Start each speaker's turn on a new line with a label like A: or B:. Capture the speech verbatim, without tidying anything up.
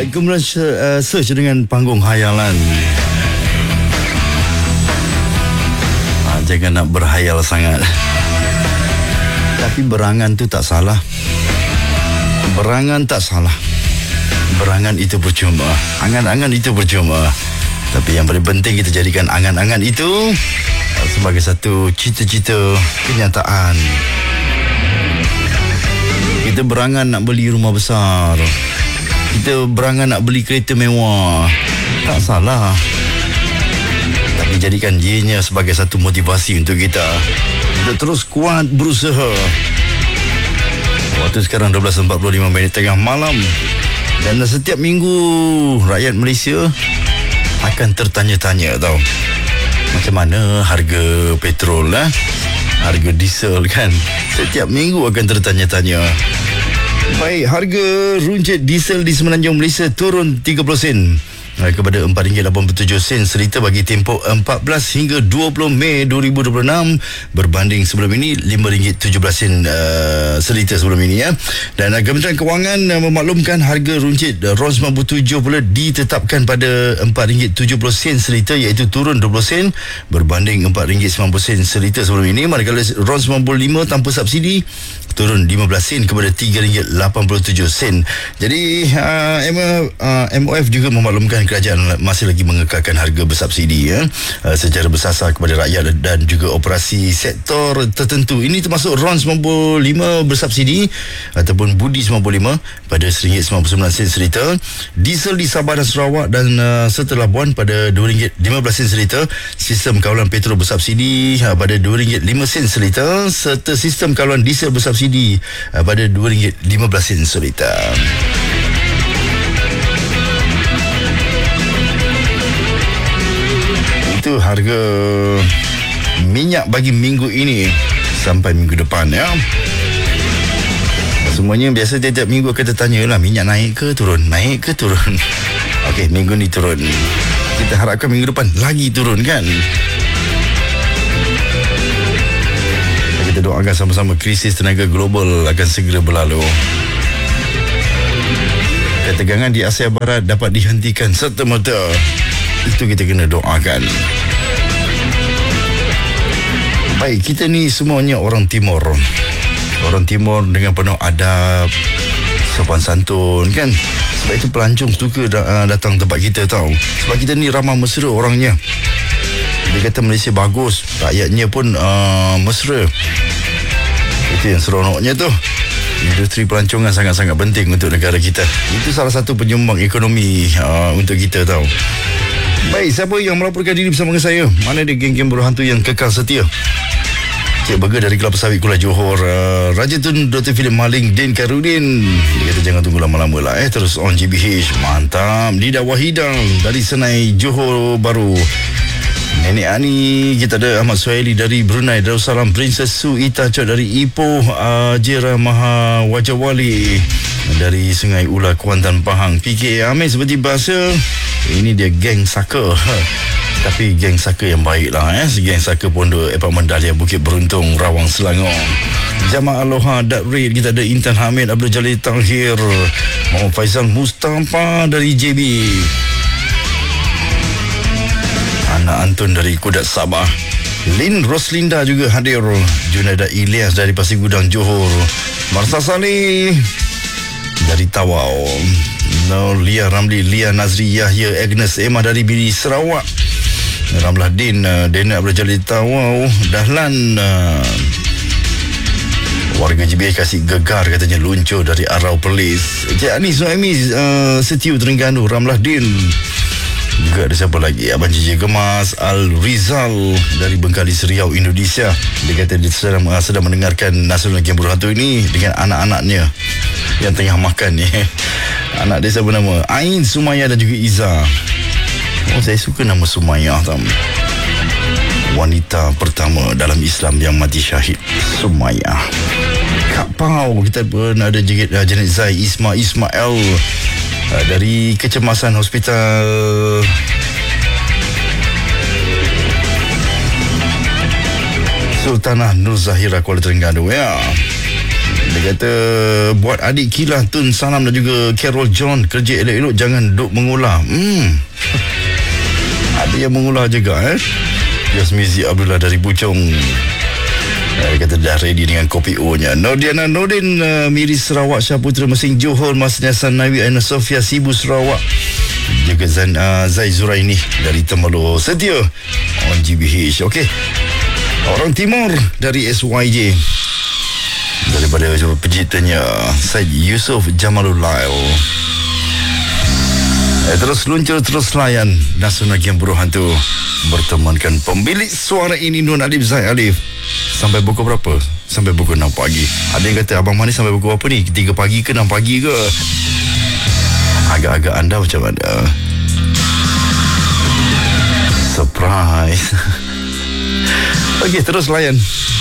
A: Kemudian uh, search dengan panggung hayalan. ha, Jangan nak berhayal sangat. Tapi berangan tu tak salah. Berangan tak salah. Berangan itu percuma. Angan-angan itu percuma. Tapi yang paling penting kita jadikan angan-angan itu sebagai satu cita-cita kenyataan. Kita berangan nak beli rumah besar. Kita berangan nak beli kereta mewah. Tak salah. Tapi jadikan ianya sebagai satu motivasi untuk kita untuk terus kuat berusaha. Waktu sekarang dua belas empat puluh lima minit tengah malam. Dan setiap minggu rakyat Malaysia akan tertanya-tanya tau, macam mana harga petrol lah, harga diesel kan. Setiap minggu akan tertanya-tanya. Baik, harga runcit diesel di Semenanjung Malaysia turun tiga puluh sen kepada empat ringgit lapan puluh tujuh sen seliter bagi tempoh empat belas hingga dua puluh Mei dua ribu dua puluh enam, berbanding sebelum ini lima ringgit tujuh belas sen uh, seliter sebelum ini ya. Dan uh, Kementerian Kewangan uh, memaklumkan harga runcit uh, RON sembilan puluh tujuh pula ditetapkan pada empat ringgit tujuh puluh sen seliter, iaitu turun dua puluh sen berbanding empat ringgit sembilan puluh sen seliter sebelum ini. Manakala RON sembilan puluh lima tanpa subsidi turun lima belas sen kepada tiga ringgit lapan puluh tujuh sen. Jadi uh, M O F juga memaklumkan kerajaan masih lagi mengekalkan harga bersubsidi ya, uh, secara bersasar kepada rakyat dan juga operasi sektor tertentu. Ini termasuk RON sembilan puluh lima bersubsidi ataupun budi sembilan puluh lima pada satu ringgit sembilan puluh sembilan sen seliter. Diesel di Sabah dan Sarawak dan uh, Serta Labuan pada dua ringgit lima belas sen seliter. Sistem kawalan petrol bersubsidi uh, pada dua ringgit lima sen seliter, serta sistem kawalan diesel bersubsidi uh, pada dua ringgit lima belas sen seliter. Itu harga minyak bagi minggu ini sampai minggu depan ya. Semuanya biasa tiap-tiap minggu akan tertanya lah, minyak naik ke turun, naik ke turun. Okey, minggu ni turun. Kita harapkan minggu depan lagi turun kan. Kita doakan sama-sama krisis tenaga global akan segera berlalu. Ketegangan di Asia Barat dapat dihentikan serta-merta. Itu kita kena doakan. Baik, kita ni semuanya orang Timur. Orang Timur dengan penuh adab, sopan santun kan. Sebab itu pelancong suka datang tempat kita tau. Sebab kita ni ramah mesra orangnya. Dia kata Malaysia bagus, rakyatnya pun uh, mesra. Itu yang seronoknya tu. Industri pelancongan sangat-sangat penting untuk negara kita. Itu salah satu penyumbang ekonomi uh, untuk kita tau. Baik, siapa yang melaporkan diri bersama dengan saya? Mana dia geng-geng buruh hantu yang kekal setia? Cik Burger dari Kelapa Sawit Kuala Johor, uh, Raja Tun Doktor Philip Maling, Din Karudin. Dia kata jangan tunggu lama-lama lah eh. Terus on G B H. Mantap. Lidah Wahidang dari Senai Johor Baru. Nenek Ani, kita ada Ahmad Suhaili dari Brunei Darussalam, Princess Su Ita Chot dari Ipoh, uh, Jera Maha Wajawali dari Sungai Ula Kuantan Pahang, P K Amin seperti bahasa. Ini dia geng Saka. Tapi geng Saka yang baik lah eh. Geng Saka Pondok Apartmen Dahlia Bukit Beruntung, Rawang Selangor. Jamaah Aloha Dat Raid, kita ada Intan Hamid, Abdul Jalil Tahir, Muhammad Faizal Mustafa dari J B, Anak Antun dari Kudat Sabah, Lin Roslinda juga hadir, Junaida Ilyas dari Pasir Gudang Johor, Marsa Saleh dari Tawau, no, Lia Ramli, Lia Nazri Yahya, Agnes Emma dari Biri Sarawak, Ramlah Din, uh, Dena Abdul Jalil Tawau, Dahlan, uh, warga J B kasih gegar katanya luncur dari Arau Perlis, Cik Anis Noemi, uh, Setiu Terengganu, Ramlah Din. Juga ada siapa lagi? Abang Cici Gemas, Al Rizal dari Bengkalis Riau, Indonesia. Dia kata dia sedang, uh, sedang mendengarkan Nasional Game Buruh Hantu ini dengan anak-anaknya yang tengah makan ni. Anak dia siapa nama? Ain, Sumaya dan juga Iza. Oh, saya suka nama Sumaya tau. Wanita pertama dalam Islam yang mati syahid, Sumaya. Kak Pau, kita pun ada Janet Zai Isma Ismail uh, dari Kecemasan Hospital Sultanah Nur Zahira, Kuala Terengganu ya. Dia kata, buat adik Kilah Tun Salam dan juga Carol John, kerja elok-elok, jangan duk mengulah. Hmm. Ada yang mengulah juga eh. Yasmizi Abdullah dari Puchong. Dia kata dah ready dengan kopi O-nya. Nordiana Nordin, uh, Miri Sarawak, Syaputra Mesing Johor, Mas Nyasan Nawi, Aina Sofia Sibu Sarawak. Juga Zan, uh, Zai Zuraini dari Temerloh Setia on G B H. Okey. Orang Timur dari S Y J. Daripada penciptanya Syed Yusof Jamalul Lail. Eh, terus luncur, terus layan Nasional Game Buruh Hantu bertemankan pemilik suara ini Nun Alif Zaid Alif. Sampai pukul berapa? Sampai pukul enam pagi. Ada yang kata, Abang Manis sampai pukul berapa ni? tiga pagi ke enam pagi ke? Agak-agak anda macam mana? Surprise. Okey, terus layan